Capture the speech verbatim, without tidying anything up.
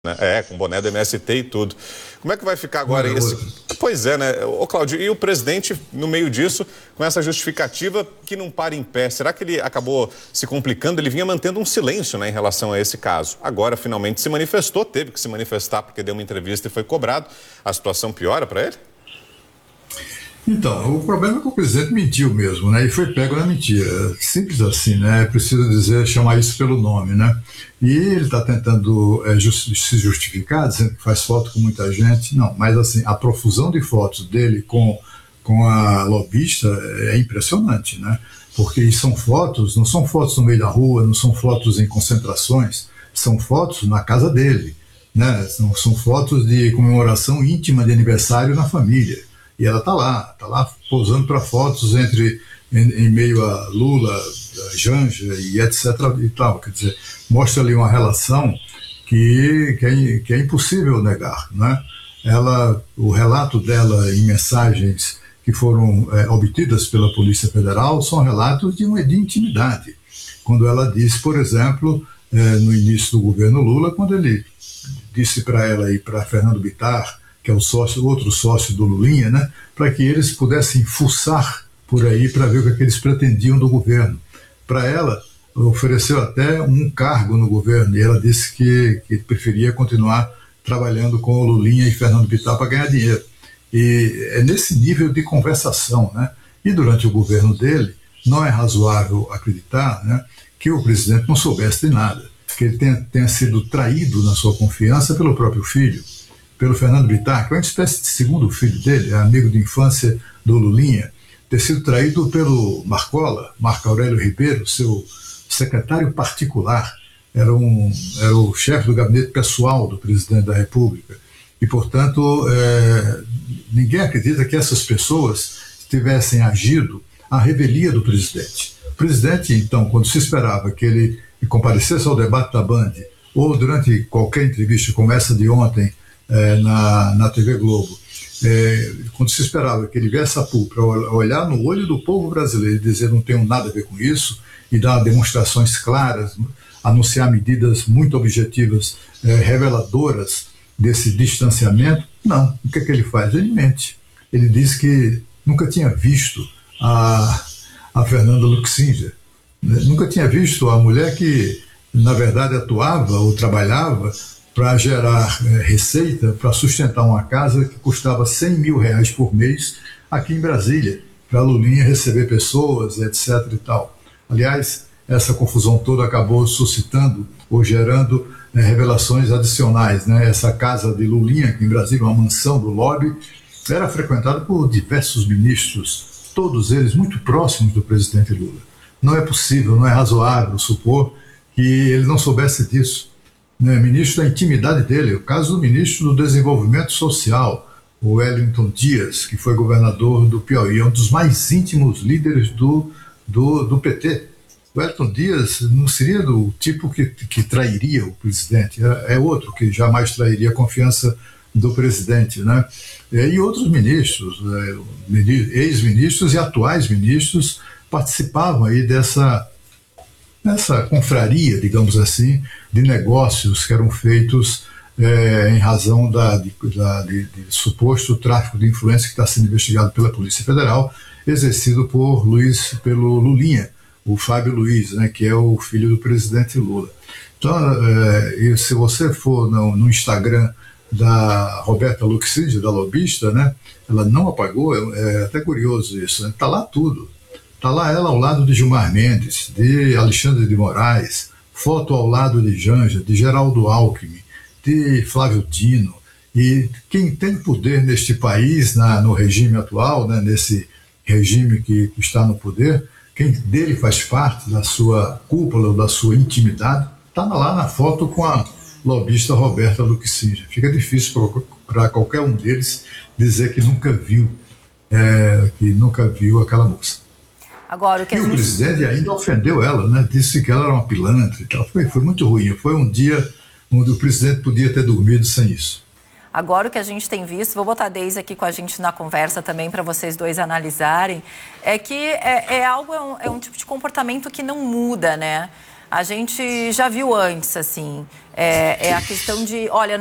Né? É, com boné do M S T e tudo. Como é que vai ficar agora é esse... Outro. Pois é, né? Ô, Cláudio, e o presidente, no meio disso, com essa justificativa que não para em pé, será que ele acabou se complicando? Ele vinha mantendo um silêncio, né, em relação a esse caso. Agora, finalmente, se manifestou, teve que se manifestar porque deu uma entrevista e foi cobrado. A situação piora para ele? Então, o problema é que o presidente mentiu mesmo, né? E foi pego na mentira. Simples assim, né? É preciso dizer, chamar isso pelo nome, né? E ele está tentando é, just, se justificar, dizendo que faz foto com muita gente. Não, mas assim, a profusão de fotos dele com, com a lobista é impressionante, né? Porque são fotos, não são fotos no meio da rua, não são fotos em concentrações, são fotos na casa dele, né? São, são fotos de comemoração íntima de aniversário na família. E ela está lá, está lá posando para fotos entre, em, em meio a Lula, a Janja e etc e tal. Quer dizer, mostra ali uma relação que, que, é, que é impossível negar, né? Ela, o relato dela em mensagens que foram é, obtidas pela Polícia Federal são relatos de, uma, de intimidade. Quando ela disse, por exemplo, é, no início do governo Lula, quando ele disse para ela e para Fernando Bittar, que é o sócio, outro sócio do Lulinha, né, para que eles pudessem fuçar por aí para ver o que, é que eles pretendiam do governo. Para ela, ofereceu até um cargo no governo, e ela disse que, que preferia continuar trabalhando com o Lulinha e Fernando Bittar para ganhar dinheiro. E é nesse nível de conversação, né? E durante o governo dele, não é razoável acreditar, né, que o presidente não soubesse de nada, que ele tenha, tenha sido traído na sua confiança pelo próprio filho, pelo Fernando Bittar, que é uma espécie de segundo filho dele, é amigo de infância do Lulinha, ter sido traído pelo Marcola, Marco Aurélio Ribeiro, seu secretário particular, era, um, era o chefe do gabinete pessoal do presidente da República. E, portanto, é, ninguém acredita que essas pessoas tivessem agido à revelia do presidente. O presidente, então, quando se esperava que ele comparecesse ao debate da Band, ou durante qualquer entrevista como essa de ontem, É, na, na T V Globo, é, quando se esperava que ele viesse a público para olhar no olho do povo brasileiro e dizer não tenho nada a ver com isso, e dar demonstrações claras, anunciar medidas muito objetivas, é, reveladoras desse distanciamento, não. O que é que ele faz? Ele mente. Ele diz que nunca tinha visto a, a Fernanda Luxinger, né? Nunca tinha visto a mulher que, na verdade, atuava ou trabalhava para gerar é, receita, para sustentar uma casa que custava cem mil reais por mês aqui em Brasília, para Lulinha receber pessoas, etc e tal. Aliás, essa confusão toda acabou suscitando ou gerando é, revelações adicionais, né? Essa casa de Lulinha aqui em Brasília, uma mansão do lobby, era frequentada por diversos ministros, todos eles muito próximos do presidente Lula. Não é possível, não é razoável supor que ele não soubesse disso. Né, ministro da intimidade dele, o caso do ministro do Desenvolvimento Social, o Wellington Dias, que foi governador do Piauí, é um dos mais íntimos líderes do, do, do P T. O Wellington Dias não seria do tipo que, que trairia o presidente, é, é outro que jamais trairia a confiança do presidente, né? E outros ministros, né, ex-ministros e atuais ministros participavam aí dessa nessa confraria, digamos assim, de negócios que eram feitos é, em razão da, de, da, de, de suposto tráfico de influência que está sendo investigado pela Polícia Federal, exercido por Luiz, pelo Lulinha, o Fábio Luiz, né, que é o filho do presidente Lula. Então, é, se você for no, no Instagram da Roberta Luxinger, da lobista, né, ela não apagou, é, é até curioso isso, está né, lá tudo. Está lá ela ao lado de Gilmar Mendes, de Alexandre de Moraes, foto ao lado de Janja, de Geraldo Alckmin, de Flávio Dino. E quem tem poder neste país, na, no regime atual, né, nesse regime que está no poder, quem dele faz parte da sua cúpula, da sua intimidade, está lá na foto com a lobista Roberta Luxinger. Fica difícil para qualquer um deles dizer que nunca viu, é, que nunca viu aquela moça. Agora, o que e a o gente... presidente ainda ofendeu ela, né? Disse que ela era uma pilantra e tal. Foi, foi muito ruim. Foi um dia onde o presidente podia ter dormido sem isso. Agora, o que a gente tem visto, vou botar a Deise aqui com a gente na conversa também para vocês dois analisarem, é que é, é algo, é um, é um tipo de comportamento que não muda, né? a gente já viu antes, assim. É, é a questão de, olha,